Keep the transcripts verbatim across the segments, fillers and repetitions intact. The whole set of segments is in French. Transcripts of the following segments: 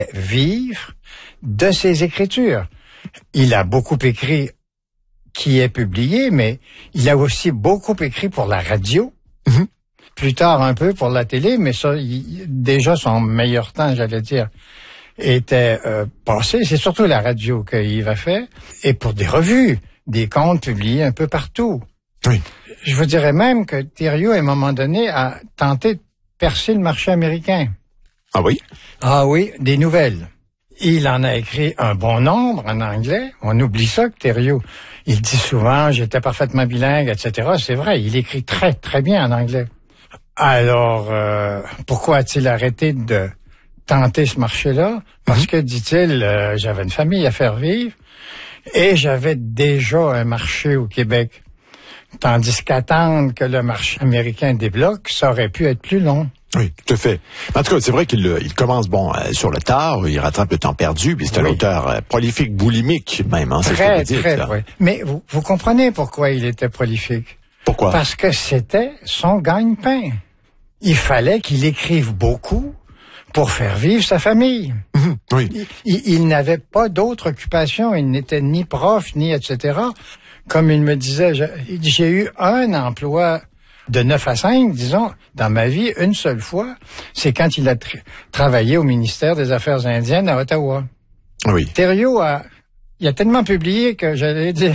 vivre de ses écritures. Il a beaucoup écrit qui est publié, mais il a aussi beaucoup écrit pour la radio. Mm-hmm. Plus tard un peu pour la télé, mais ça, il, déjà son meilleur temps, j'allais dire, était euh, passé. C'est surtout la radio qu'il a fait, et pour des revues, des contes publiés un peu partout. Oui. Je vous dirais même que Thériault, à un moment donné, a tenté de percer le marché américain. Ah oui? Ah oui, des nouvelles. Il en a écrit un bon nombre en anglais. On oublie ça que Thériault, il dit souvent, j'étais parfaitement bilingue, et cetera. C'est vrai, il écrit très, très bien en anglais. Alors, euh, pourquoi a-t-il arrêté de tenter ce marché-là? Parce que, dit-il, euh, j'avais une famille à faire vivre et j'avais déjà un marché au Québec. Tandis qu'attendre que le marché américain débloque, ça aurait pu être plus long. Oui, tout à fait. En tout cas, c'est vrai qu'il il commence bon euh, sur le tard, il rattrape le temps perdu, puis c'est un oui. auteur euh, prolifique, boulimique même, hein, c'est très, ce que vous dites. Très, là. Oui. Mais vous, vous comprenez pourquoi il était prolifique? Pourquoi? Parce que c'était son gagne-pain. Il fallait qu'il écrive beaucoup pour faire vivre sa famille. Mmh, oui. Il, il, il n'avait pas d'autre occupation, il n'était ni prof, ni et cetera. Comme il me disait, j'ai eu un emploi de neuf à cinq, disons, dans ma vie, une seule fois, c'est quand il a tra- travaillé au ministère des Affaires indiennes à Ottawa. Oui. Thériault a, il a tellement publié que j'allais dire,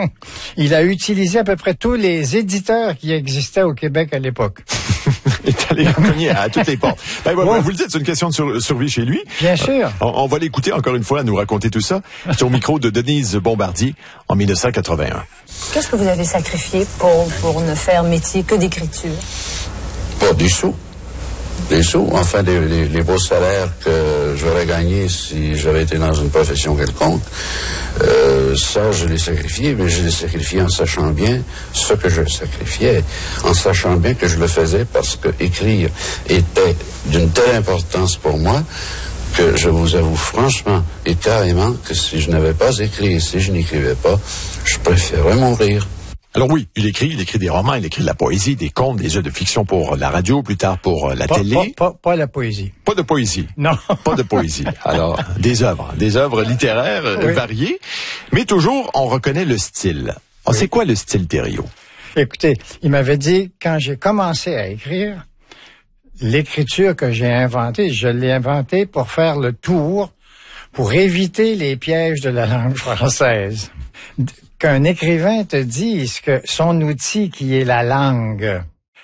il a utilisé à peu près tous les éditeurs qui existaient au Québec à l'époque. Il est allé cogner à toutes les portes. Ben, ouais, ouais. Vous le dites, c'est une question de sur, survie chez lui. Bien sûr. Euh, on, on va l'écouter encore une fois, nous raconter tout ça. C'est au micro de Denise Bombardier en dix-neuf cent quatre-vingt-un. Qu'est-ce que vous avez sacrifié pour, pour ne faire métier que d'écriture? Pas des sous. Des sous, enfin, les, les, les beaux salaires que j'aurais gagnés si j'avais été dans une profession quelconque. Euh, ça, je l'ai sacrifié, mais je l'ai sacrifié en sachant bien ce que je sacrifiais, en sachant bien que je le faisais parce que écrire était d'une telle importance pour moi que je vous avoue franchement et carrément que si je n'avais pas écrit et si je n'écrivais pas, je préférerais mourir. Alors oui, il écrit, il écrit des romans, il écrit de la poésie, des contes, des jeux de fiction pour la radio, plus tard pour la pas, télé. Pas, pas, pas la poésie. Pas de poésie. Non. Pas de poésie. Alors, des œuvres, des œuvres littéraires oui. variées, mais toujours, on reconnaît le style. Alors, oui. C'est quoi le style Thériault? Écoutez, il m'avait dit, quand j'ai commencé à écrire, l'écriture que j'ai inventée, je l'ai inventée pour faire le tour, pour éviter les pièges de la langue française. Qu'un écrivain te dise que son outil qui est la langue,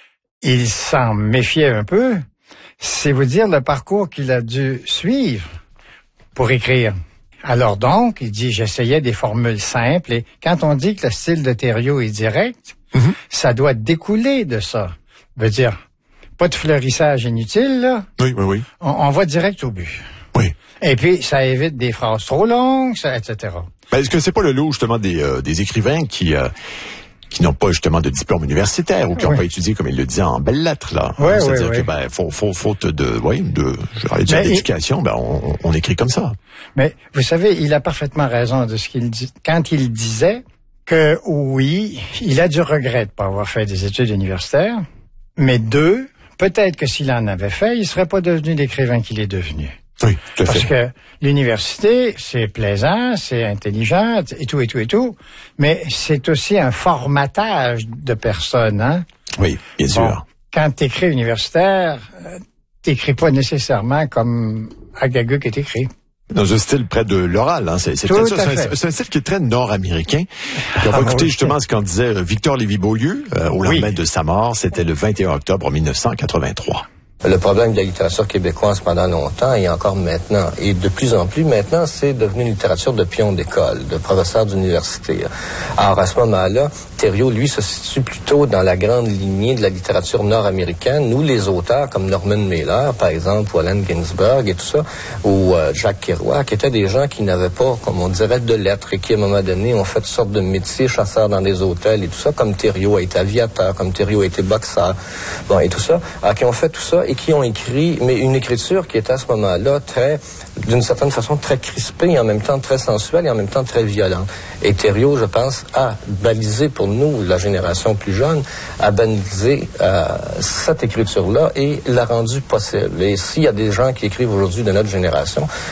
il s'en méfiait un peu, c'est vous dire le parcours qu'il a dû suivre pour écrire. Alors donc, il dit, j'essayais des formules simples, et quand on dit que le style de Thériault est direct, mm-hmm. ça doit découler de ça. Veut dire, pas de fleurissage inutile, là. Oui, oui, oui. On, on va direct au but. Oui. Et puis, ça évite des phrases trop longues, ça, et cetera. Ben, est-ce que c'est pas le lot, justement, des, euh, des écrivains qui, euh, qui n'ont pas, justement, de diplôme universitaire ou qui n'ont oui. pas étudié, comme il le disait, en belles lettres, là? Oui, oui, C'est-à-dire oui. que, ben, faut, faut, faute de, oui, de, j'allais dire d'éducation, ben, on, on écrit comme ça. Mais, vous savez, il a parfaitement raison de ce qu'il dit. Quand il disait que, oui, il a du regret de pas avoir fait des études universitaires, mais deux, peut-être que s'il en avait fait, il serait pas devenu l'écrivain qu'il est devenu. Oui, tout à fait. Parce que l'université, c'est plaisant, c'est intelligent, et tout, et tout, et tout, mais c'est aussi un formatage de personnes, hein? Oui, bien bon, sûr. Quand t'écris universitaire, t'écris pas nécessairement comme Agaguc est écrit. Dans un style près de l'oral, hein. C'est, c'est, Tout ça, à c'est, fait. un, c'est un style qui est très nord-américain. On va ah, écouter oui. justement ce qu'en disait Victor Lévy-Beaulieu euh, au lendemain oui. de sa mort. C'était le vingt et un octobre dix-neuf cent quatre-vingt-trois. Le problème de la littérature québécoise pendant longtemps et encore maintenant, et de plus en plus maintenant, c'est devenu une littérature de pion d'école, de professeur d'université. Alors à ce moment-là, Thériault, lui, se situe plutôt dans la grande lignée de la littérature nord-américaine, où les auteurs comme Norman Mailer, par exemple, ou Allen Ginsberg et tout ça, ou euh, Jack Kerouac, étaient des gens qui n'avaient pas, comme on dirait, de lettres et qui, à un moment donné, ont fait toutes sortes de métiers, chasseurs dans des hôtels et tout ça, comme Thériault a été aviateur, comme Thériault a été boxeur, bon, et tout ça, alors qui ont fait tout ça et qui ont écrit, mais une écriture qui était à ce moment-là très, d'une certaine façon, très crispée, et en même temps très sensuelle et en même temps très violente. Et Thériault, je pense, a balisé pour nous, la génération plus jeune, a balisé euh, cette écriture-là et l'a rendue possible. Et s'il y a des gens qui écrivent aujourd'hui de notre génération,